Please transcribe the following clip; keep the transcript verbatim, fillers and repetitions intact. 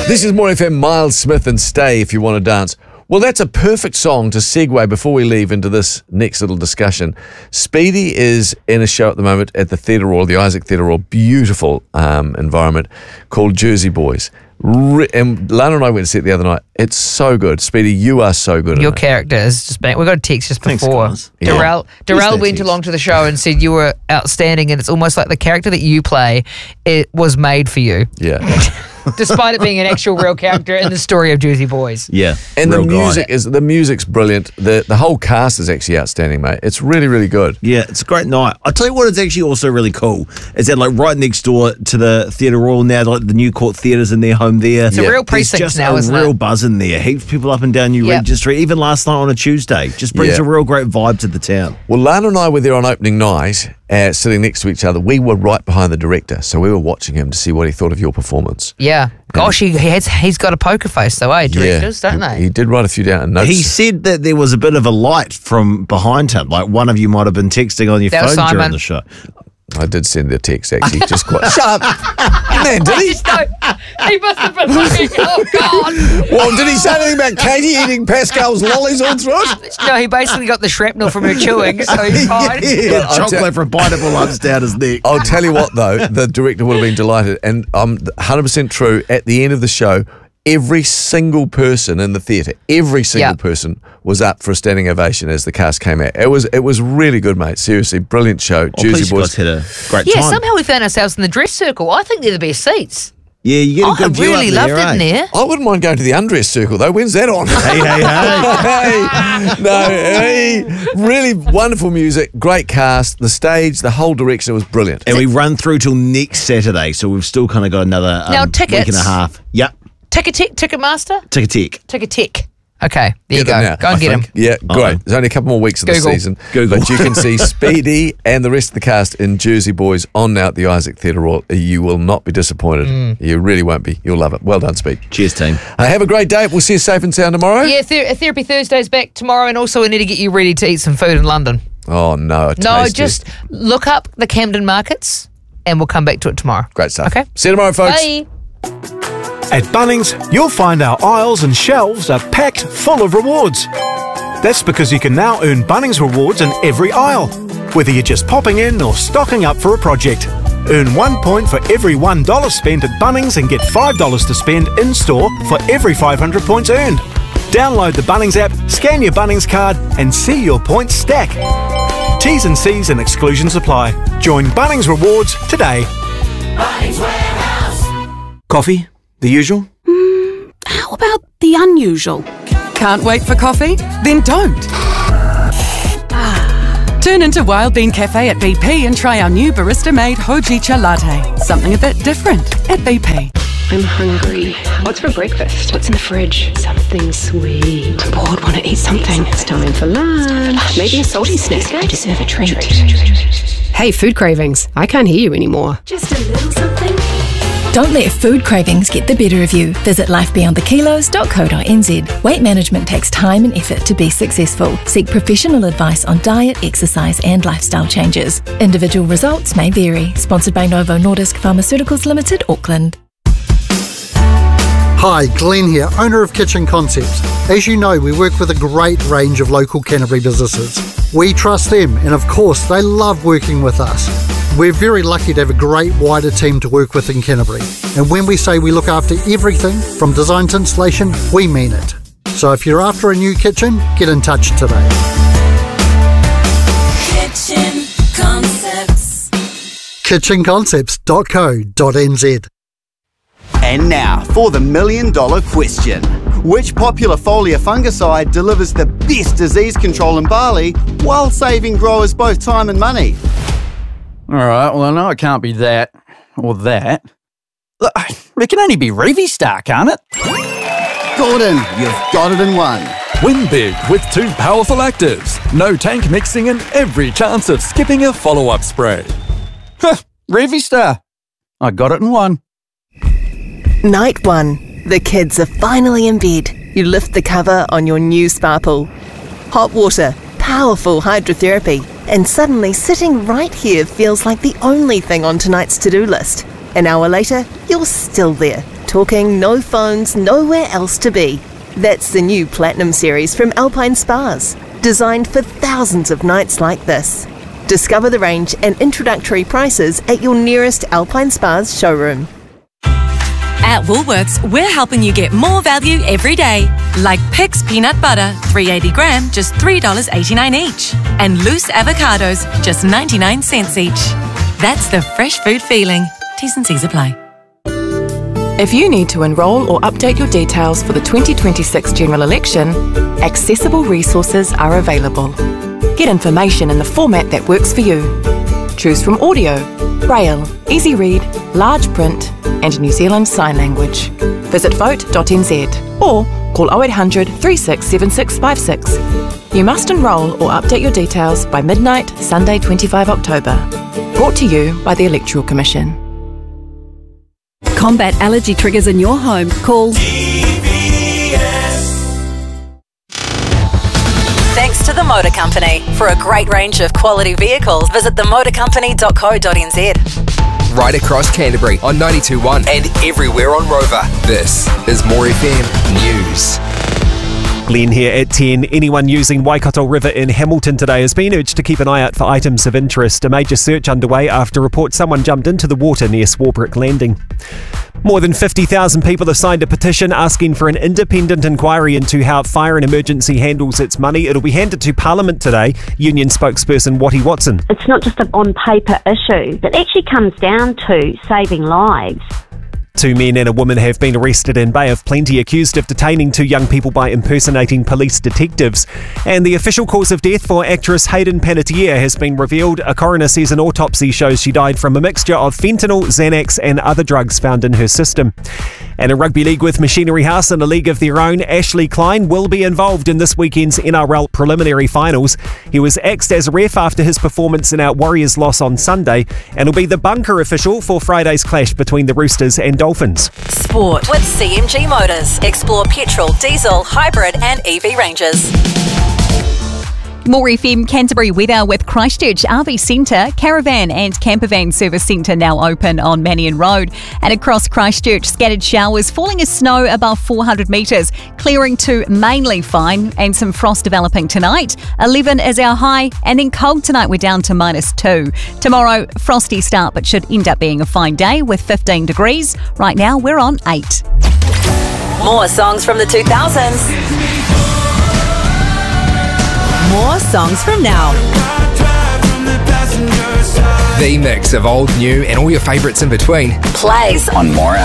This is More F M, Miles Smith and Stay If You Want to Dance. Well, that's a perfect song to segue before we leave into this next little discussion. Speedy is in a show at the moment at the Theatre Royal, the Isaac Theatre Royal, beautiful um, environment, called Jersey Boys. Re- and Lana and I went to see it the other night. It's so good. Speedy, you are so good. Your character is just been, we got a text just Thanks, before. guys. Darrell, Yeah. Darrell Who's that went text? along to the show and said you were outstanding, and it's almost like the character that you play, it was made for you. Yeah. Despite it being an actual real character in the story of Jersey Boys. Yeah. And the real guy. music is the music's brilliant. The the whole cast is actually outstanding, mate. It's really, really good. Yeah, it's a great night. I'll tell you what, it's actually also really cool. Is that like right next door to the Theatre Royal now, like the New Court Theatre's in their home there. It's a Yeah. real There's precinct just now, a isn't real it? buzz in there. Heaps of people up and down New Yep. Regent Street. Even last night on a Tuesday. Just brings Yeah. a real great vibe to the town. Well, Lana and I were there on opening night, uh, sitting next to each other. We were right behind the director, so we were watching him to see what he thought of your performance. Yeah. Gosh, he, he has, he's got a poker face though, eh? Directors, don't he, they? He did write a few down in notes. He said that there was a bit of a light from behind him. Like one of you might have been texting on your That was phone during Simon. the show. I did send the text, actually. Just quite... Shut up! Man, did he? No, he must have been looking. Oh, God. Well, did he say anything about Katie eating Pascal's lollies all through it? No, he basically got the shrapnel from her chewing, so he's fine. Yeah, I'll chocolate from pineapple lumps down his neck. I'll tell you what, though, the director would have been delighted. And I'm one hundred percent true. At the end of the show, every single person in the theatre, every single Yeah. person was up for a standing ovation as the cast came out. It was it was really good, mate. Seriously, brilliant show. Oh, Jersey please, you Boys. guys had a great Yeah, time. somehow we found ourselves in the dress circle. I think they're the best seats. Yeah, you get a I good view really up loved there, it in eh? there. I wouldn't mind going to the undress circle, though. When's that on? Hey, hey, hey. hey, no, hey. Really wonderful music, great cast, the stage, the whole direction was brilliant. And we run through till next Saturday, so we've still kind of got another um, Now, week tickets. and a half. Yep, Ticket Ticketmaster? tick a tick. Ticket Okay, there you Get them go. now, Go and I get think. him. Yeah, Oh. great. There's only a couple more weeks of the Google. season. Google. But you can see Speedy and the rest of the cast in Jersey Boys on now at the Isaac Theatre Royal. You will not be disappointed. Mm. You really won't be. You'll love it. Well done, Speed. Cheers, team. Uh, have a great day. We'll see you safe and sound tomorrow. Yeah, Ther- Therapy Thursday's back tomorrow, and also we need to get you ready to eat some food in London. Oh, no. a No, taste just test. look up the Camden markets, and we'll come back to it tomorrow. Great stuff. Okay. See you tomorrow, folks. Bye. At Bunnings, you'll find our aisles and shelves are packed full of rewards. That's because you can now earn Bunnings rewards in every aisle, whether you're just popping in or stocking up for a project. Earn one point for every one dollar spent at Bunnings and get five dollars to spend in-store for every five hundred points earned. Download the Bunnings app, scan your Bunnings card and see your points stack. T's and C's and exclusions apply. Join Bunnings Rewards today. Bunnings Warehouse. Coffee, the usual. How about the unusual? Can't wait for coffee? Then don't. Turn into Wild Bean Cafe at B P and try our new barista-made Hojicha latte. Something a bit different at B P. I'm hungry. What's for breakfast? What's in the fridge? Something sweet. I'm bored, want to eat something. It's time for lunch. Maybe a salty snack. I deserve a treat. Hey, food cravings. I can't hear you anymore. Just a little something. Don't let food cravings get the better of you. Visit life beyond the kilos dot co dot n z. Weight management takes time and effort to be successful. Seek professional advice on diet, exercise and lifestyle changes. Individual results may vary. Sponsored by Novo Nordisk Pharmaceuticals Limited, Auckland. Hi, Glenn here, owner of Kitchen Concepts. As you know, we work with a great range of local Canterbury businesses. We trust them, and of course, they love working with us. We're very lucky to have a great wider team to work with in Canterbury. And when we say we look after everything, from design to installation, we mean it. So if you're after a new kitchen, get in touch today. Kitchen Concepts. kitchen concepts dot co dot n z. And now for the million dollar question. Which popular foliar fungicide delivers the best disease control in barley while saving growers both time and money? All right, well, I know it can't be that or that. Look, it can only be Revistar, can't it? Gordon, you've got it in one. Win big with two powerful actives. No tank mixing and every chance of skipping a follow-up spray. Huh, Revistar. I got it in one. Night one. The kids are finally in bed. You lift the cover on your new spa pool. Hot water, powerful hydrotherapy, and suddenly sitting right here feels like the only thing on tonight's to-do list. An hour later, you're still there, talking, no phones, nowhere else to be. That's the new Platinum Series from Alpine Spas, designed for thousands of nights like this. Discover the range and introductory prices at your nearest Alpine Spas showroom. At Woolworths, we're helping you get more value every day. Like Pix peanut butter, three hundred eighty gram, just three dollars eighty-nine each. And loose avocados, just ninety-nine cents each. That's the fresh food feeling. T's and C's apply. If you need to enrol or update your details for the twenty twenty-six general election, accessible resources are available. Get information in the format that works for you. Choose from audio, braille, easy read, large print, and New Zealand Sign Language. Visit vote dot n z or call oh eight hundred, three six seven six five six. You must enrol or update your details by midnight, Sunday, the twenty-fifth of October. Brought to you by the Electoral Commission. Combat allergy triggers in your home. Call Thanks to the Motor Company. For a great range of quality vehicles, visit the motor company dot co dot n z. Right across Canterbury on ninety-two point one and everywhere on Rover. This is More F M News. Glenn here at ten. Anyone using Waikato River in Hamilton today has been urged to keep an eye out for items of interest. A major search underway after reports someone jumped into the water near Swarbrick Landing. More than fifty thousand people have signed a petition asking for an independent inquiry into how Fire and Emergency handles its money. It'll be handed to Parliament today. Union spokesperson Wattie Watson. It's not just an on-paper issue. It actually comes down to saving lives. Two men and a woman have been arrested in Bay of Plenty, accused of detaining two young people by impersonating police detectives. And the official cause of death for actress Hayden Panettiere has been revealed. A coroner says an autopsy shows she died from a mixture of fentanyl, Xanax and other drugs found in her system. And in rugby league with Machinery House in a league of their own, Ashley Klein will be involved in this weekend's N R L preliminary finals. He was axed as a ref after his performance in our Warriors loss on Sunday, and will be the bunker official for Friday's clash between the Roosters and Dolphins. Sport with C M G Motors. Explore petrol, diesel, hybrid and E V ranges. More F M Canterbury weather with Christchurch R V Centre, Caravan and Campervan Service Centre now open on Mannion Road. And across Christchurch, scattered showers, falling as snow above four hundred metres, clearing to mainly fine and some frost developing tonight. eleven is our high, and then cold tonight, we're down to minus two. Tomorrow, frosty start, but should end up being a fine day with fifteen degrees. Right now, we're on eight. More songs from the two thousands. More songs from now. The mix of old, new and all your favourites in between. Plays on More